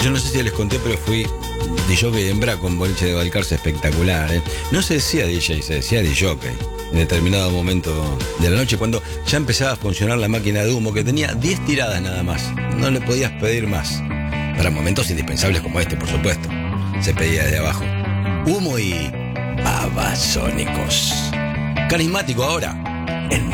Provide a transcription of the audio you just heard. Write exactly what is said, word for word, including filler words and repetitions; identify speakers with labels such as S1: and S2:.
S1: Yo no sé si les conté, pero fui D J hembra con boliche de Balcarce espectacular, ¿eh? No se decía D J, se decía D J en determinado momento de la noche, cuando ya empezaba a funcionar la máquina de humo, que tenía diez tiradas nada más. No le podías pedir más. Para momentos indispensables como este, por supuesto. Se pedía desde abajo. Humo y babasónicos. Carismático ahora. En